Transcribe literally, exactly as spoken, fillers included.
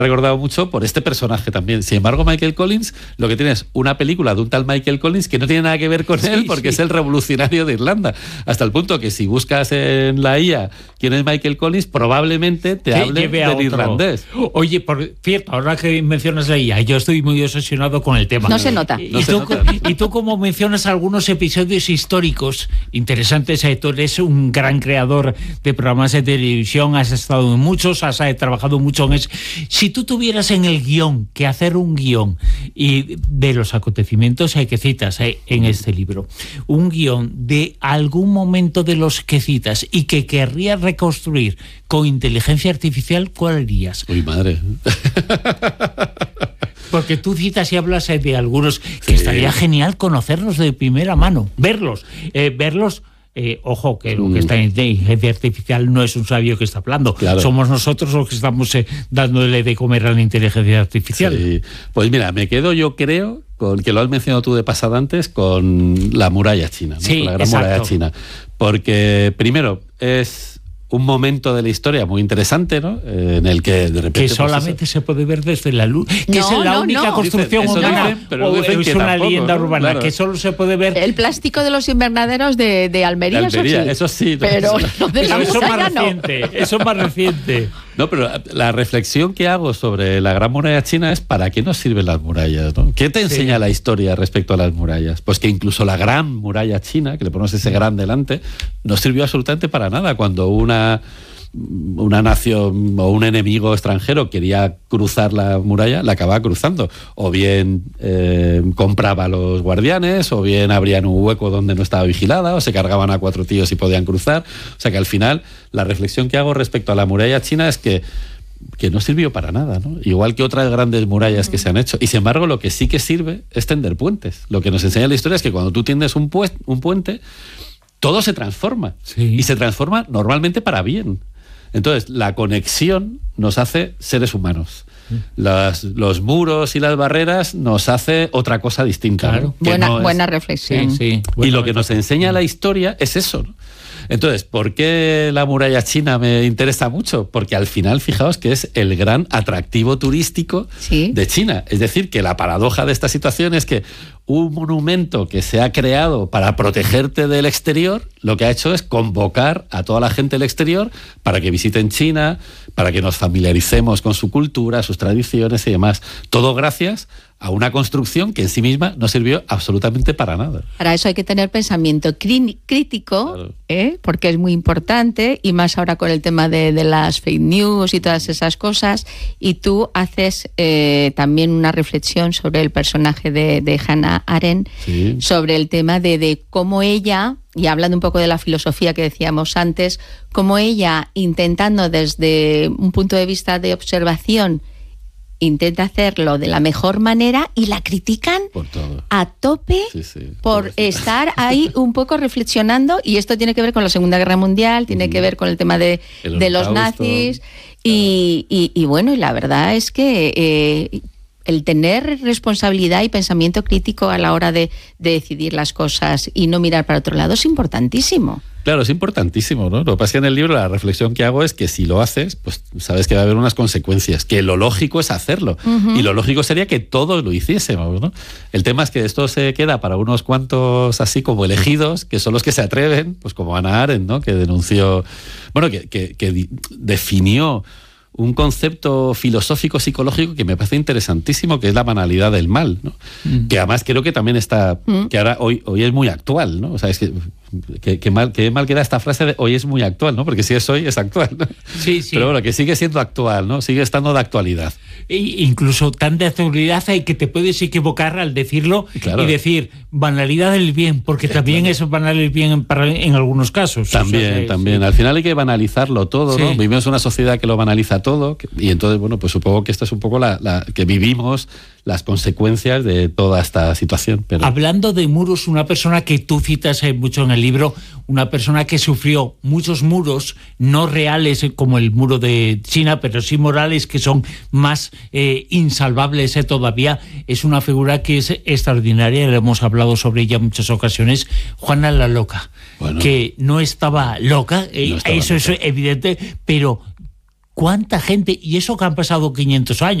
recordado mucho por este personaje también. Sin embargo, Michael Collins, lo que tiene es una película de un tal Michael Collins que no tiene nada que ver con sí, él, porque sí. es el revolucionario de Irlanda. Hasta el punto que si buscas en la I A quién es Michael Collins, probablemente te hable del irlandés. Oye, por cierto, ahora que mencionas la I A, yo estoy muy obsesionado con el tema. No se nota. Y, no y, se tú, nota. y tú, como mencionas algunos episodios históricos interesantes, tú eres un gran creador de programas de televisión, has estado en muchos, has trabajado mucho en eso. Si tú tuvieras en el guión que hacer un guión y de los acontecimientos que citas en este libro, un guión de algún momento de los que citas y que querrías reconstruir con inteligencia artificial, ¿cuál harías? Uy, madre. Porque tú citas y hablas de algunos que sí. estaría genial conocerlos de primera mano, verlos, eh, verlos. Eh, ojo, que lo que está en inteligencia artificial no es un sabio que está hablando, claro. somos nosotros los que estamos eh, dándole de comer a la inteligencia artificial. Sí. Pues mira, me quedo yo creo, con que lo has mencionado tú de pasada antes, con la muralla china, ¿no? Sí, con la gran exacto. muralla china. Porque primero es un momento de la historia muy interesante, ¿no? Eh, en el que de repente... Que solamente pues, se puede ver desde la luz. Que no, es la no, única no. construcción dicen, urbana. dicen, pero o dicen es que una tampoco, leyenda ¿no? urbana, Claro. que solo se puede ver... El plástico de los invernaderos de, de Almería, de Almería, eso sí. Eso sí, Eso pero sí, lo de la Pero eso es muralla más no. reciente, eso es más reciente. No, pero la reflexión que hago sobre la gran muralla china es ¿para qué nos sirven las murallas? ¿No? ¿Qué te enseña sí. la historia respecto a las murallas? Pues que incluso la gran muralla china, que le ponemos ese gran delante, no sirvió absolutamente para nada cuando una... una nación o un enemigo extranjero quería cruzar la muralla, la acababa cruzando. O bien eh, compraba a los guardianes, o bien abrían un hueco donde no estaba vigilada, o se cargaban a cuatro tíos y podían cruzar. O sea que al final, la reflexión que hago respecto a la muralla china es que que no sirvió para nada, ¿no? Igual que otras grandes murallas que se han hecho. Y sin embargo, lo que sí que sirve es tender puentes. Lo que nos enseña la historia es que cuando tú tiendes un, pu- un puente, todo se transforma. Sí. Y se transforma normalmente para bien. Entonces, la conexión nos hace seres humanos. Las, los muros y las barreras nos hace otra cosa distinta. Claro. ¿no? Que Buena, no es... buena reflexión. Sí, sí. Y Bueno, lo que nos enseña la historia es eso, ¿no? Entonces, ¿por qué la muralla china me interesa mucho? Porque al final, fijaos que es el gran atractivo turístico sí. de China. Es decir, que la paradoja de esta situación es que un monumento que se ha creado para protegerte del exterior, lo que ha hecho es convocar a toda la gente del exterior para que visiten China, para que nos familiaricemos con su cultura, sus tradiciones y demás. Todo gracias a una construcción que en sí misma no sirvió absolutamente para nada. Para eso hay que tener pensamiento crí- crítico, Claro. ¿eh? Porque es muy importante, y más ahora con el tema de, de las fake news y todas esas cosas. Y tú haces eh, también una reflexión sobre el personaje de, de Hannah Arendt, Sí. sobre el tema de, de cómo ella, y hablando un poco de la filosofía que decíamos antes, cómo ella, intentando desde un punto de vista de observación, intenta hacerlo de la mejor manera y la critican Por todo. a tope Sí, sí. por Pobrecita. estar ahí un poco reflexionando, y esto tiene que ver con la Segunda Guerra Mundial, tiene que ver con el tema de, El de los holocausto. nazis y, y, y bueno, y la verdad es que eh, el tener responsabilidad y pensamiento crítico a la hora de, de decidir las cosas y no mirar para otro lado es importantísimo. Claro, es importantísimo, ¿no? Lo que pasa es que en el libro la reflexión que hago es que si lo haces, pues sabes que va a haber unas consecuencias, que lo lógico es hacerlo. Uh-huh. Y lo lógico sería que todos lo hiciésemos, ¿no? El tema es que esto se queda para unos cuantos así como elegidos, que son los que se atreven, pues como Hannah Arendt, ¿no? Que denunció, bueno, que, que, que di- definió un concepto filosófico psicológico que me parece interesantísimo, que es la banalidad del mal, ¿no? Mm. Que además creo que también está, mm. que ahora hoy, hoy es muy actual, ¿no? O sea, es que, que, que mal, que mal queda esta frase de hoy es muy actual, ¿no? Porque si es hoy, es actual, ¿no? Sí, sí. Pero bueno, que sigue siendo actual, ¿no? Sigue estando de actualidad. E incluso tan de actualidad hay que te puedes equivocar al decirlo, claro. Y decir banalidad del bien, porque sí, también claro. Es banal el bien en, en algunos casos. También, o sea, también. Sí. Al final hay que banalizarlo todo, sí. ¿no? Vivimos en una sociedad que lo banaliza todo, y entonces, bueno, pues supongo que esta es un poco la, la que vivimos las consecuencias de toda esta situación. Pero... Hablando de muros, una persona que tú citas mucho en el libro, una persona que sufrió muchos muros, no reales como el muro de China, pero sí morales, que son más eh, insalvables eh, todavía, es una figura que es extraordinaria, le hemos hablado sobre ella en muchas ocasiones, Juana la Loca, bueno, que no estaba loca, eh, no estaba eso loca. Es evidente, pero ¿Cuánta gente? Y eso que han pasado quinientos años.